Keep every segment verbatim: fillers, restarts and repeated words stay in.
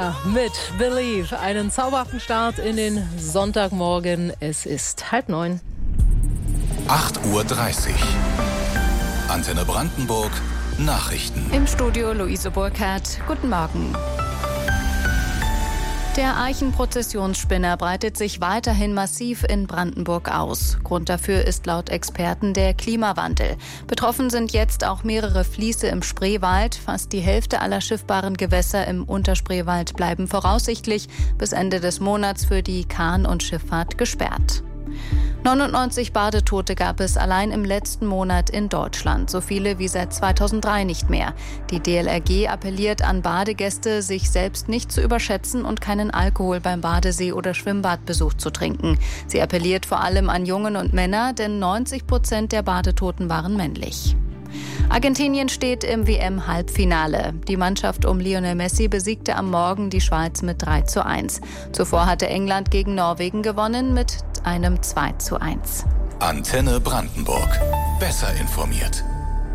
Cher mit Believe. Einen zauberhaften Start in den Sonntagmorgen. Es ist halb neun. acht Uhr dreißig. Antenne Brandenburg. Nachrichten. Im Studio Luise Burkhardt. Guten Morgen. Der Eichenprozessionsspinner breitet sich weiterhin massiv in Brandenburg aus. Grund dafür ist laut Experten der Klimawandel. Betroffen sind jetzt auch mehrere Fließe im Spreewald. Fast die Hälfte aller schiffbaren Gewässer im Unterspreewald bleiben voraussichtlich bis Ende des Monats für die Kahn- und Schifffahrt gesperrt. neunundneunzig Badetote gab es allein im letzten Monat in Deutschland. So viele wie seit zweitausenddrei nicht mehr. Die D L R G appelliert an Badegäste, sich selbst nicht zu überschätzen und keinen Alkohol beim Badesee- oder Schwimmbadbesuch zu trinken. Sie appelliert vor allem an Jungen und Männer, denn neunzig Prozent der Badetoten waren männlich. Argentinien steht im W M-Halbfinale. Die Mannschaft um Lionel Messi besiegte am Morgen die Schweiz mit drei zu eins. Zuvor hatte England gegen Norwegen gewonnen mit einem zwei zu eins. Antenne Brandenburg. Besser informiert.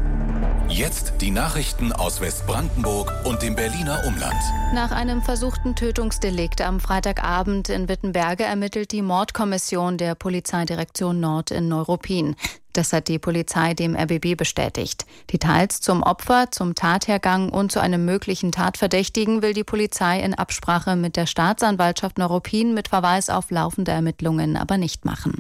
Jetzt die Nachrichten aus Westbrandenburg und dem Berliner Umland. Nach einem versuchten Tötungsdelikt am Freitagabend in Wittenberge ermittelt die Mordkommission der Polizeidirektion Nord in Neuruppin. Das hat die Polizei dem R B B bestätigt. Details zum Opfer, zum Tathergang und zu einem möglichen Tatverdächtigen will die Polizei in Absprache mit der Staatsanwaltschaft Neuruppin mit Verweis auf laufende Ermittlungen aber nicht machen.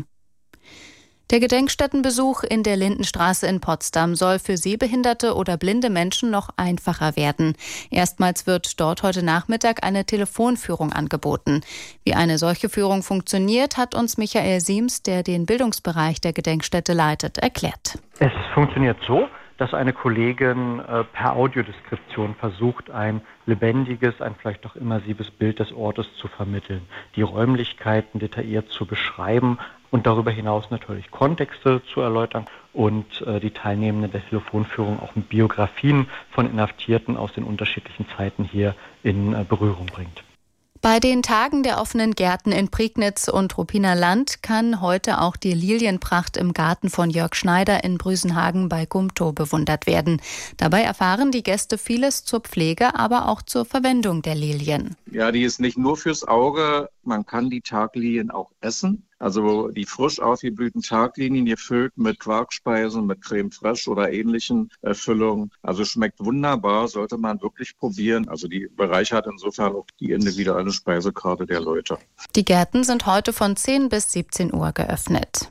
Der Gedenkstättenbesuch in der Lindenstraße in Potsdam soll für sehbehinderte oder blinde Menschen noch einfacher werden. Erstmals wird dort heute Nachmittag eine Telefonführung angeboten. Wie eine solche Führung funktioniert, hat uns Michael Siems, der den Bildungsbereich der Gedenkstätte leitet, erklärt. Es funktioniert so, dass eine Kollegin äh, per Audiodeskription versucht, ein lebendiges, ein vielleicht doch immersives Bild des Ortes zu vermitteln, die Räumlichkeiten detailliert zu beschreiben und darüber hinaus natürlich Kontexte zu erläutern und äh, die Teilnehmenden der Telefonführung auch mit Biografien von Inhaftierten aus den unterschiedlichen Zeiten hier in äh, Berührung bringt. Bei den Tagen der offenen Gärten in Prignitz und Ruppiner Land kann heute auch die Lilienpracht im Garten von Jörg Schneider in Brüsenhagen bei Gumtow bewundert werden. Dabei erfahren die Gäste vieles zur Pflege, aber auch zur Verwendung der Lilien. Ja, die ist nicht nur fürs Auge, man kann die Taglilien auch essen. Also die frisch ausgeblühten Taglilien gefüllt mit Quarkspeisen, mit Creme fraiche oder ähnlichen äh, Füllungen. Also schmeckt wunderbar, sollte man wirklich probieren. Also die bereichert insofern auch die individuelle Speisekarte der Leute. Die Gärten sind heute von zehn bis siebzehn Uhr geöffnet.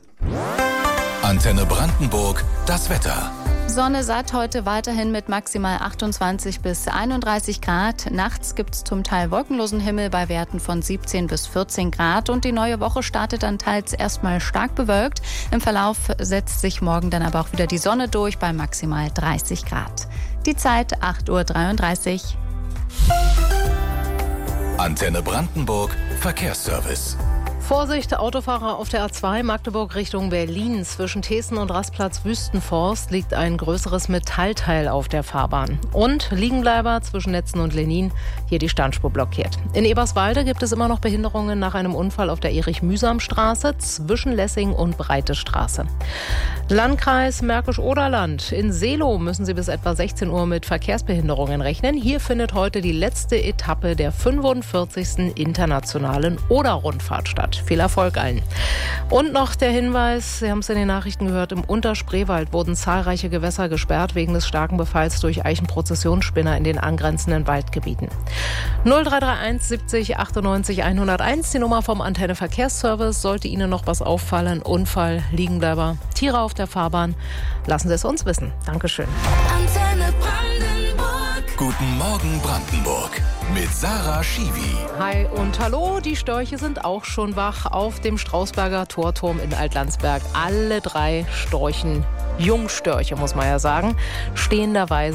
Antenne Brandenburg, das Wetter. Sonne satt heute weiterhin mit maximal achtundzwanzig bis einunddreißig Grad. Nachts gibt es zum Teil wolkenlosen Himmel bei Werten von siebzehn bis vierzehn Grad. Und die neue Woche startet dann teils erstmal stark bewölkt. Im Verlauf setzt sich morgen dann aber auch wieder die Sonne durch bei maximal dreißig Grad. Die Zeit acht Uhr dreiunddreißig. Antenne Brandenburg, Verkehrsservice. Vorsicht, Autofahrer auf der A zwei Magdeburg Richtung Berlin. Zwischen Thesen und Rastplatz Wüstenforst liegt ein größeres Metallteil auf der Fahrbahn. Und Liegenbleiber zwischen Netzen und Lenin, hier die Standspur blockiert. In Eberswalde gibt es immer noch Behinderungen nach einem Unfall auf der Erich-Mühsam-Straße zwischen Lessing und Breite Straße. Landkreis Märkisch-Oderland. In Seelow müssen Sie bis etwa sechzehn Uhr mit Verkehrsbehinderungen rechnen. Hier findet heute die letzte Etappe der fünfundvierzigsten internationalen Oder-Rundfahrt statt. Viel Erfolg allen. Und noch der Hinweis, Sie haben es in den Nachrichten gehört, im Unterspreewald wurden zahlreiche Gewässer gesperrt wegen des starken Befalls durch Eichenprozessionsspinner in den angrenzenden Waldgebieten. null drei drei eins siebzig achtundneunzig hunderteins, die Nummer vom Antenne Verkehrsservice. Sollte Ihnen noch was auffallen, Unfall, Liegenbleiber, Tiere auf der Fahrbahn, lassen Sie es uns wissen. Dankeschön. Antenne Brandenburg. Guten Morgen Brandenburg mit Sarah Schiwi. Hi und hallo, die Störche sind auch schon wach auf dem Strausberger Torturm in Altlandsberg. Alle drei Storchen, Jungstörche muss man ja sagen, stehenderweise